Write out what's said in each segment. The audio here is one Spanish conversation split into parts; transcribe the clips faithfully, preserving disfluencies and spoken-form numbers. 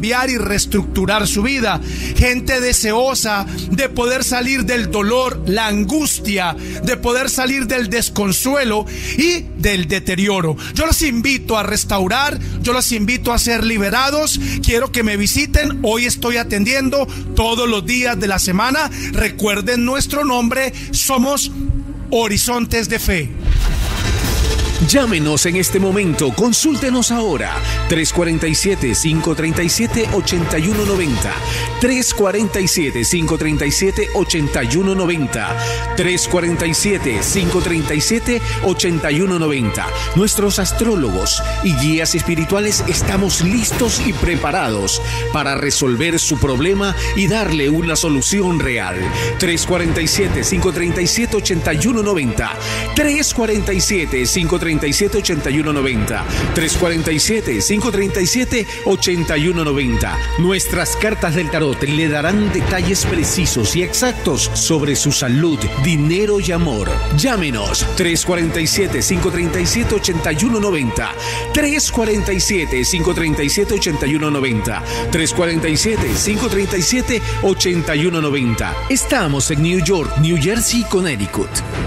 cambiar y reestructurar su vida. Gente deseosa de poder salir del dolor, la angustia, de poder salir del desconsuelo y del deterioro. Yo los invito a restaurar, yo los invito a ser liberados. Quiero que me visiten. Hoy estoy atendiendo todos los días de la semana. Recuerden nuestro nombre, somos Horizontes de Fe. Llámenos en este momento, consúltenos ahora. tres cuatro siete, cinco tres siete, ocho uno nueve cero. tres cuatro siete, cinco tres siete, ocho uno nueve cero. tres cuatro siete, cinco tres siete, ocho uno nueve cero. Nuestros astrólogos y guías espirituales estamos listos y preparados para resolver su problema y darle una solución real. tres cuatro siete, cinco tres siete, ocho uno nueve cero. tres cuatro siete, cinco tres siete, ocho uno nueve cero. tres cuatro siete, cinco tres siete, ocho uno nueve cero. Nuestras cartas del tarot le darán detalles precisos y exactos sobre su salud, dinero y amor. Llámenos tres cuatro siete, cinco tres siete, ocho uno nueve cero. tres cuatro siete, cinco tres siete, ocho uno nueve cero. tres cuatro siete, cinco tres siete, ocho uno nueve cero. Estamos en New York, New Jersey y Connecticut.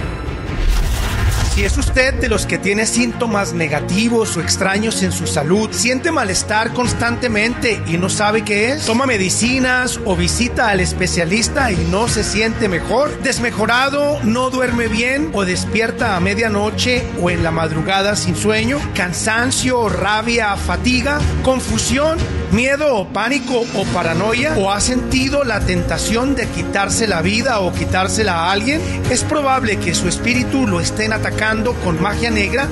Si es usted de los que tiene síntomas negativos o extraños en su salud, siente malestar constantemente y no sabe qué es, toma medicinas o visita al especialista y no se siente mejor, desmejorado, no duerme bien o despierta a medianoche o en la madrugada sin sueño, cansancio, rabia, fatiga, confusión, miedo o pánico o paranoia, o ha sentido la tentación de quitarse la vida o quitársela a alguien, es probable que su espíritu lo estén atacando con magia negra